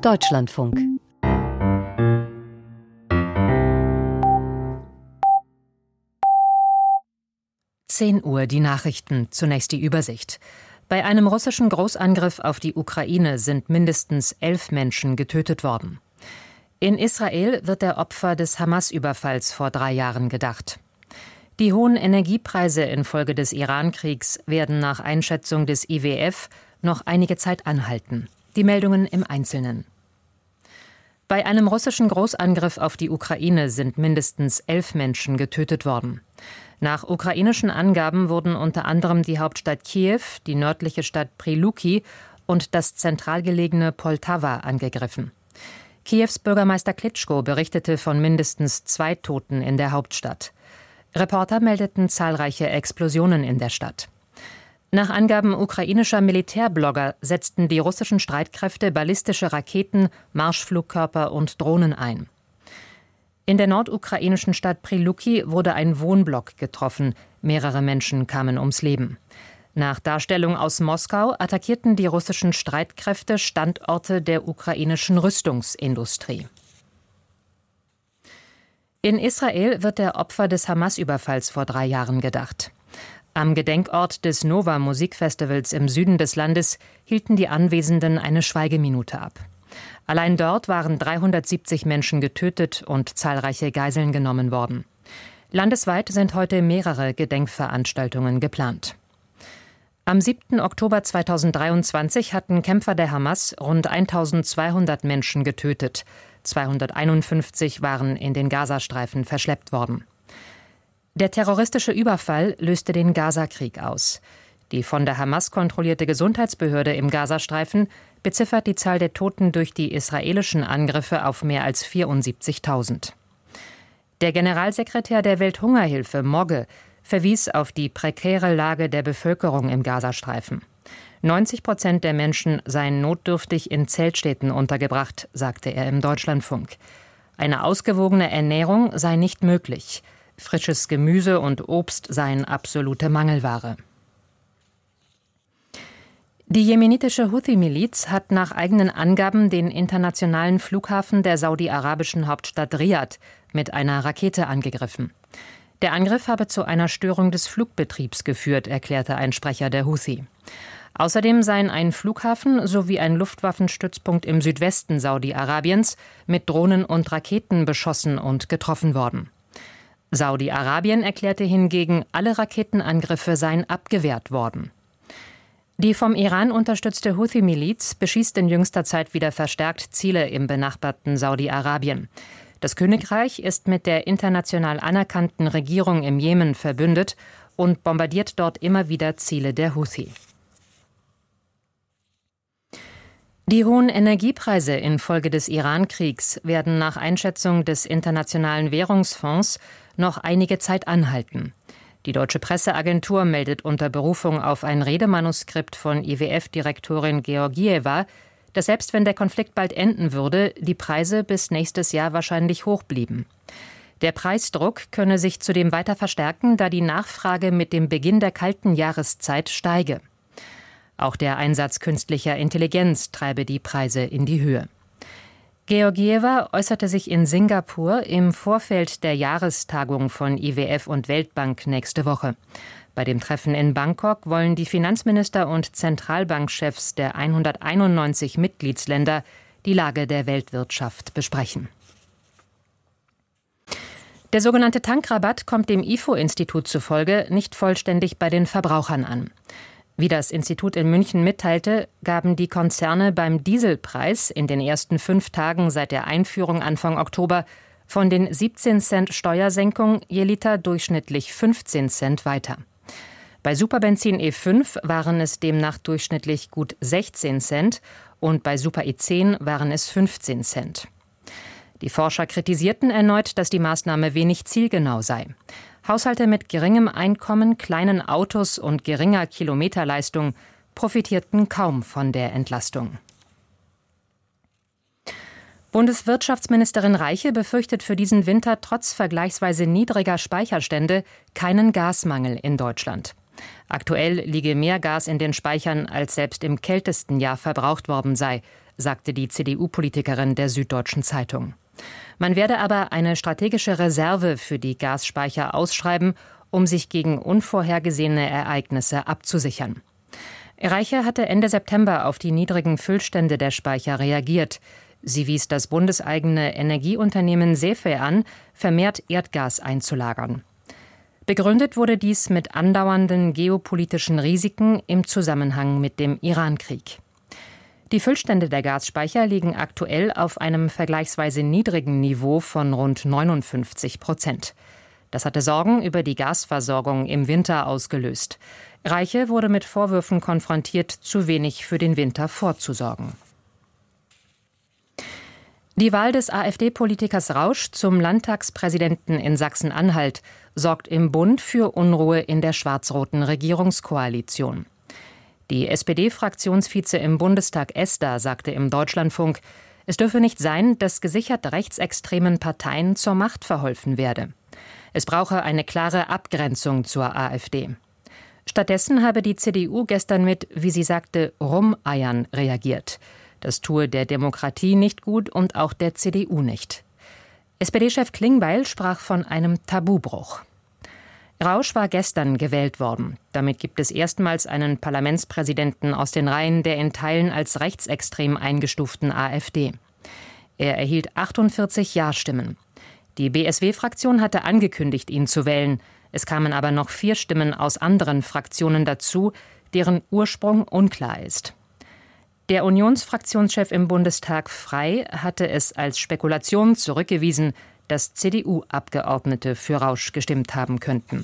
Deutschlandfunk. Uhr die Nachrichten, zunächst die Übersicht. Bei einem russischen Großangriff auf die Ukraine sind mindestens 11 Menschen getötet worden. In Israel wird der Opfer des Hamas-Überfalls vor 3 Jahren gedacht. Die hohen Energiepreise infolge des Iran-Kriegs werden nach Einschätzung des IWF noch einige Zeit anhalten. Die Meldungen im Einzelnen. Bei einem russischen Großangriff auf die Ukraine sind mindestens 11 Menschen getötet worden. Nach ukrainischen Angaben wurden unter anderem die Hauptstadt Kiew, die nördliche Stadt Pryluki und das zentral gelegene Poltawa angegriffen. Kiews Bürgermeister Klitschko berichtete von mindestens 2 Toten in der Hauptstadt. Reporter meldeten zahlreiche Explosionen in der Stadt. Nach Angaben ukrainischer Militärblogger setzten die russischen Streitkräfte ballistische Raketen, Marschflugkörper und Drohnen ein. In der nordukrainischen Stadt Pryluki wurde ein Wohnblock getroffen. Mehrere Menschen kamen ums Leben. Nach Darstellung aus Moskau attackierten die russischen Streitkräfte Standorte der ukrainischen Rüstungsindustrie. In Israel wird der Opfer des Hamas-Überfalls vor 3 Jahren gedacht. Am Gedenkort des Nova-Musikfestivals im Süden des Landes hielten die Anwesenden eine Schweigeminute ab. Allein dort waren 370 Menschen getötet und zahlreiche Geiseln genommen worden. Landesweit sind heute mehrere Gedenkveranstaltungen geplant. Am 7. Oktober 2023 hatten Kämpfer der Hamas rund 1200 Menschen getötet. 251 waren in den Gazastreifen verschleppt worden. Der terroristische Überfall löste den Gazakrieg aus. Die von der Hamas kontrollierte Gesundheitsbehörde im Gazastreifen beziffert die Zahl der Toten durch die israelischen Angriffe auf mehr als 74.000. Der Generalsekretär der Welthungerhilfe, Mogge, verwies auf die prekäre Lage der Bevölkerung im Gazastreifen. 90% der Menschen seien notdürftig in Zeltstädten untergebracht, sagte er im Deutschlandfunk. Eine ausgewogene Ernährung sei nicht möglich. Frisches Gemüse und Obst seien absolute Mangelware. Die jemenitische Houthi-Miliz hat nach eigenen Angaben den internationalen Flughafen der saudi-arabischen Hauptstadt Riad mit einer Rakete angegriffen. Der Angriff habe zu einer Störung des Flugbetriebs geführt, erklärte ein Sprecher der Houthi. Außerdem seien ein Flughafen sowie ein Luftwaffenstützpunkt im Südwesten Saudi-Arabiens mit Drohnen und Raketen beschossen und getroffen worden. Saudi-Arabien erklärte hingegen, alle Raketenangriffe seien abgewehrt worden. Die vom Iran unterstützte Houthi-Miliz beschießt in jüngster Zeit wieder verstärkt Ziele im benachbarten Saudi-Arabien. Das Königreich ist mit der international anerkannten Regierung im Jemen verbündet und bombardiert dort immer wieder Ziele der Houthi. Die hohen Energiepreise infolge des Iran-Kriegs werden nach Einschätzung des Internationalen Währungsfonds noch einige Zeit anhalten. Die deutsche Presseagentur meldet unter Berufung auf ein Redemanuskript von IWF-Direktorin Georgieva, dass selbst wenn der Konflikt bald enden würde, die Preise bis nächstes Jahr wahrscheinlich hoch blieben. Der Preisdruck könne sich zudem weiter verstärken, da die Nachfrage mit dem Beginn der kalten Jahreszeit steige. Auch der Einsatz künstlicher Intelligenz treibe die Preise in die Höhe. Georgieva äußerte sich in Singapur im Vorfeld der Jahrestagung von IWF und Weltbank nächste Woche. Bei dem Treffen in Bangkok wollen die Finanzminister und Zentralbankchefs der 191 Mitgliedsländer die Lage der Weltwirtschaft besprechen. Der sogenannte Tankrabatt kommt dem IFO-Institut zufolge nicht vollständig bei den Verbrauchern an. Wie das Institut in München mitteilte, gaben die Konzerne beim Dieselpreis in den ersten 5 Tagen seit der Einführung Anfang Oktober von den 17 Cent Steuersenkung je Liter durchschnittlich 15 Cent weiter. Bei Superbenzin E5 waren es demnach durchschnittlich gut 16 Cent und bei Super E10 waren es 15 Cent. Die Forscher kritisierten erneut, dass die Maßnahme wenig zielgenau sei. Haushalte mit geringem Einkommen, kleinen Autos und geringer Kilometerleistung profitierten kaum von der Entlastung. Bundeswirtschaftsministerin Reiche befürchtet für diesen Winter trotz vergleichsweise niedriger Speicherstände keinen Gasmangel in Deutschland. Aktuell liege mehr Gas in den Speichern, als selbst im kältesten Jahr verbraucht worden sei, sagte die CDU-Politikerin der Süddeutschen Zeitung. Man werde aber eine strategische Reserve für die Gasspeicher ausschreiben, um sich gegen unvorhergesehene Ereignisse abzusichern. Reiche hatte Ende September auf die niedrigen Füllstände der Speicher reagiert. Sie wies das bundeseigene Energieunternehmen SEFE an, vermehrt Erdgas einzulagern. Begründet wurde dies mit andauernden geopolitischen Risiken im Zusammenhang mit dem Iran-Krieg. Die Füllstände der Gasspeicher liegen aktuell auf einem vergleichsweise niedrigen Niveau von rund 59%. Das hatte Sorgen über die Gasversorgung im Winter ausgelöst. Reiche wurde mit Vorwürfen konfrontiert, zu wenig für den Winter vorzusorgen. Die Wahl des AfD-Politikers Rausch zum Landtagspräsidenten in Sachsen-Anhalt sorgt im Bund für Unruhe in der schwarz-roten Regierungskoalition. Die SPD-Fraktionsvize im Bundestag Esther sagte im Deutschlandfunk, es dürfe nicht sein, dass gesichert rechtsextremen Parteien zur Macht verholfen werde. Es brauche eine klare Abgrenzung zur AfD. Stattdessen habe die CDU gestern mit, wie sie sagte, Rumeiern reagiert. Das tue der Demokratie nicht gut und auch der CDU nicht. SPD-Chef Klingbeil sprach von einem Tabubruch. Rausch war gestern gewählt worden. Damit gibt es erstmals einen Parlamentspräsidenten aus den Reihen der in Teilen als rechtsextrem eingestuften AfD. Er erhielt 48 Ja-Stimmen. Die BSW-Fraktion hatte angekündigt, ihn zu wählen. Es kamen aber noch 4 Stimmen aus anderen Fraktionen dazu, deren Ursprung unklar ist. Der Unionsfraktionschef im Bundestag Frey hatte es als Spekulation zurückgewiesen, dass CDU-Abgeordnete für Rausch gestimmt haben könnten.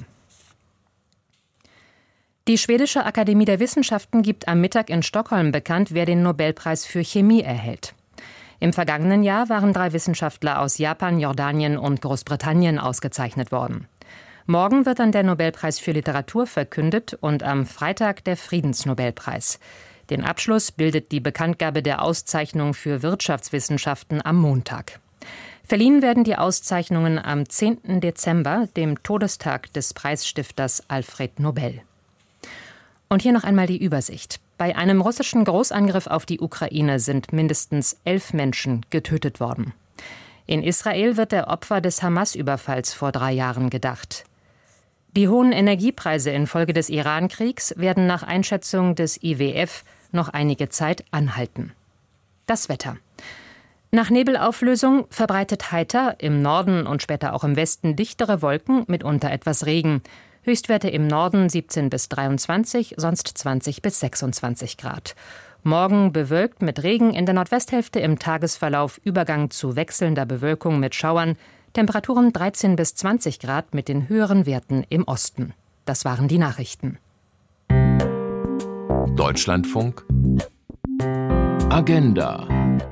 Die Schwedische Akademie der Wissenschaften gibt am Mittag in Stockholm bekannt, wer den Nobelpreis für Chemie erhält. Im vergangenen Jahr waren 3 Wissenschaftler aus Japan, Jordanien und Großbritannien ausgezeichnet worden. Morgen wird dann der Nobelpreis für Literatur verkündet und am Freitag der Friedensnobelpreis. Den Abschluss bildet die Bekanntgabe der Auszeichnung für Wirtschaftswissenschaften am Montag. Verliehen werden die Auszeichnungen am 10. Dezember, dem Todestag des Preisstifters Alfred Nobel. Und hier noch einmal die Übersicht. Bei einem russischen Großangriff auf die Ukraine sind mindestens 11 Menschen getötet worden. In Israel wird der Opfer des Hamas-Überfalls vor 3 Jahren gedacht. Die hohen Energiepreise infolge des Iran-Kriegs werden nach Einschätzung des IWF noch einige Zeit anhalten. Das Wetter. Nach Nebelauflösung verbreitet heiter, im Norden und später auch im Westen dichtere Wolken, mitunter etwas Regen. Höchstwerte im Norden 17 bis 23, sonst 20 bis 26 Grad. Morgen bewölkt mit Regen, in der Nordwesthälfte im Tagesverlauf Übergang zu wechselnder Bewölkung mit Schauern. Temperaturen 13 bis 20 Grad mit den höheren Werten im Osten. Das waren die Nachrichten. Deutschlandfunk Agenda.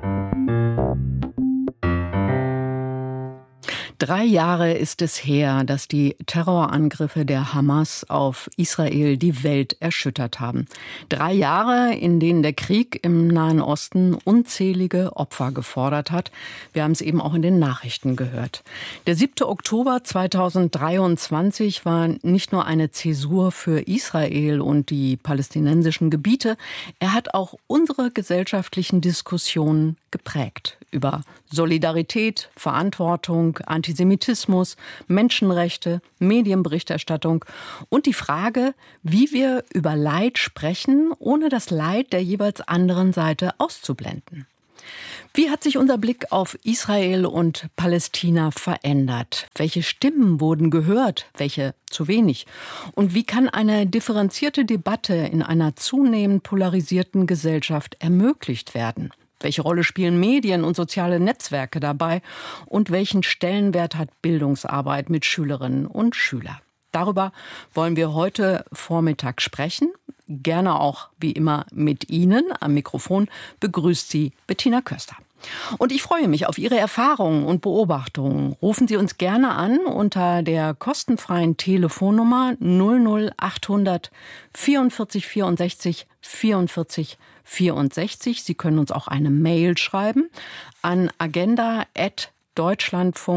3 Jahre ist es her, dass die Terrorangriffe der Hamas auf Israel die Welt erschüttert haben. 3 Jahre, in denen der Krieg im Nahen Osten unzählige Opfer gefordert hat. Wir haben es eben auch in den Nachrichten gehört. Der 7. Oktober 2023 war nicht nur eine Zäsur für Israel und die palästinensischen Gebiete, er hat auch unsere gesellschaftlichen Diskussionen geprägt. Über Solidarität, Verantwortung, Antisemitismus, Menschenrechte, Medienberichterstattung und die Frage, wie wir über Leid sprechen, ohne das Leid der jeweils anderen Seite auszublenden. Wie hat sich unser Blick auf Israel und Palästina verändert? Welche Stimmen wurden gehört, welche zu wenig? Und wie kann eine differenzierte Debatte in einer zunehmend polarisierten Gesellschaft ermöglicht werden? Welche Rolle spielen Medien und soziale Netzwerke dabei? Und welchen Stellenwert hat Bildungsarbeit mit Schülerinnen und Schülern? Darüber wollen wir heute Vormittag sprechen. Gerne auch wie immer mit Ihnen. Am Mikrofon begrüßt Sie Bettina Köster. Und ich freue mich auf Ihre Erfahrungen und Beobachtungen. Rufen Sie uns gerne an unter der kostenfreien Telefonnummer 00800 44 64 44 64. Sie können uns auch eine Mail schreiben an agenda@deutschlandfunk.de.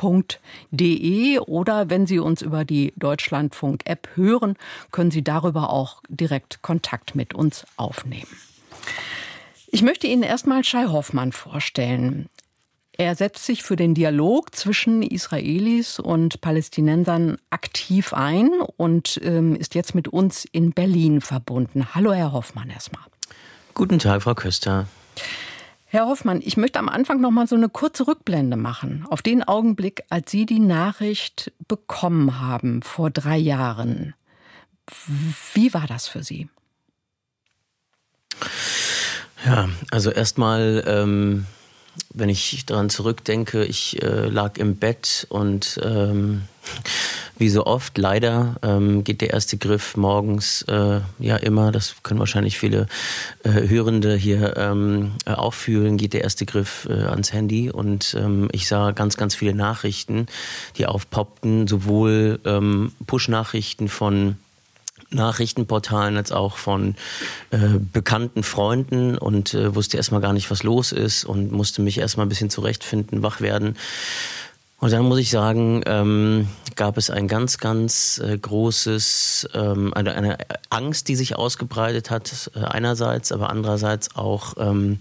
deutschlandfunk.de oder wenn Sie uns über die Deutschlandfunk-App hören, können Sie darüber auch direkt Kontakt mit uns aufnehmen. Ich möchte Ihnen erstmal Shai Hoffmann vorstellen. Er setzt sich für den Dialog zwischen Israelis und Palästinensern aktiv ein und ist jetzt mit uns in Berlin verbunden. Hallo, Herr Hoffmann, erstmal. Guten Tag, Frau Köster. Herr Hoffmann, ich möchte am Anfang noch mal so eine kurze Rückblende machen auf den Augenblick, als Sie die Nachricht bekommen haben vor 3 Jahren. Wie war das für Sie? Ja, also erstmal, wenn ich daran zurückdenke, ich lag im Bett und wie so oft, leider, geht der erste Griff morgens ja immer, das können wahrscheinlich viele Hörende hier auch fühlen, geht der erste Griff ans Handy und ich sah ganz, ganz viele Nachrichten, die aufpoppten, sowohl Push-Nachrichten von Nachrichtenportalen als auch von bekannten Freunden und wusste erstmal gar nicht, was los ist und musste mich erstmal ein bisschen zurechtfinden, wach werden. Und dann muss ich sagen, gab es ein ganz, ganz großes, eine Angst, die sich ausgebreitet hat, einerseits, aber andererseits auch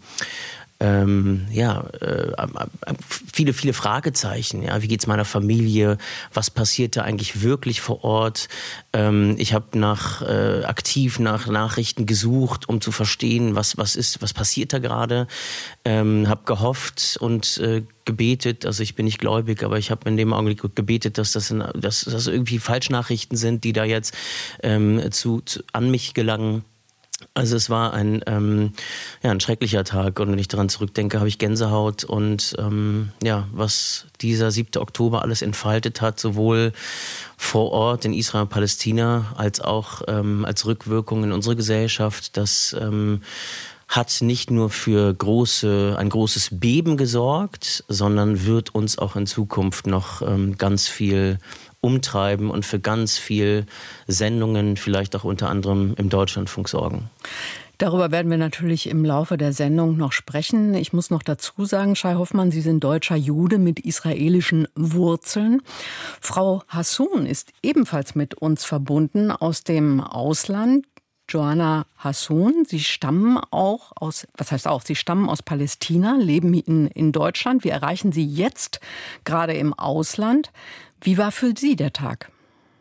viele, viele Fragezeichen. Ja, wie geht's meiner Familie? Was passiert da eigentlich wirklich vor Ort? Ich habe aktiv nach Nachrichten gesucht, um zu verstehen, was passiert da gerade. Habe gehofft und gebetet. Also ich bin nicht gläubig, aber ich habe in dem Augenblick gebetet, dass das irgendwie Falschnachrichten sind, die da jetzt an mich gelangen. Also es war ein schrecklicher Tag und wenn ich daran zurückdenke, habe ich Gänsehaut und was dieser 7. Oktober alles entfaltet hat, sowohl vor Ort in Israel und Palästina als auch als Rückwirkung in unsere Gesellschaft, das hat nicht nur für ein großes Beben gesorgt, sondern wird uns auch in Zukunft noch ganz viel umtreiben und für ganz viel Sendungen, vielleicht auch unter anderem im Deutschlandfunk sorgen. Darüber werden wir natürlich im Laufe der Sendung noch sprechen. Ich muss noch dazu sagen, Shai Hoffmann, Sie sind deutscher Jude mit israelischen Wurzeln. Frau Hassoun ist ebenfalls mit uns verbunden aus dem Ausland. Joanna Hassoun, Sie stammen aus Palästina, leben in Deutschland. Wir erreichen Sie jetzt gerade im Ausland. Wie war für Sie der Tag?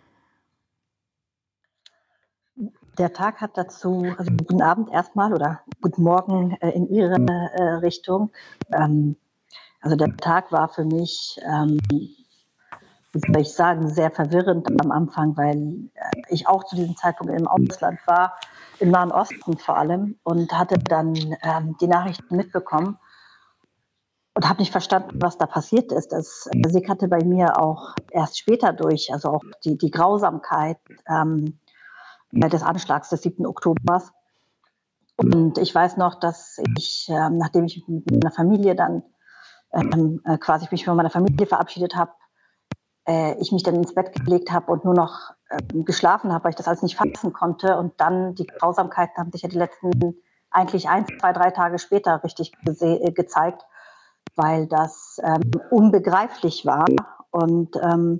Der Tag hat dazu, also guten Abend erstmal oder guten Morgen in Ihre Richtung. Also der Tag war für mich, wie soll ich sagen, sehr verwirrend am Anfang, weil ich auch zu diesem Zeitpunkt im Ausland war, im Nahen Osten vor allem, und hatte dann die Nachrichten mitbekommen und habe nicht verstanden, was da passiert ist. Das sickerte bei mir auch erst später durch, also auch die Grausamkeit des Anschlags des 7. Oktobers. Und ich weiß noch, dass ich, nachdem ich mit meiner Familie dann quasi mich von meiner Familie verabschiedet habe, ich mich dann ins Bett gelegt habe und nur noch geschlafen habe, weil ich das alles nicht fassen konnte. Und dann die Grausamkeiten haben sich ja die letzten eigentlich 1, 2, 3 Tage später richtig gezeigt, weil das unbegreiflich war. Und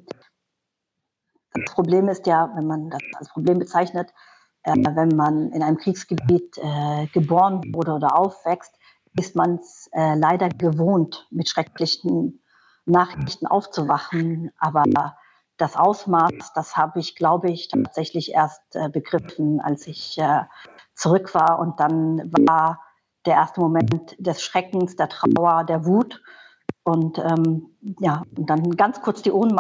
das Problem ist ja, wenn man das als Problem bezeichnet, wenn man in einem Kriegsgebiet geboren wurde oder aufwächst, ist man es leider gewohnt, mit schrecklichen Nachrichten aufzuwachen. Aber das Ausmaß, das habe ich, glaube ich, tatsächlich erst begriffen, als ich zurück war. Und dann war der erste Moment des Schreckens, der Trauer, der Wut und und dann ganz kurz die Ohnmacht.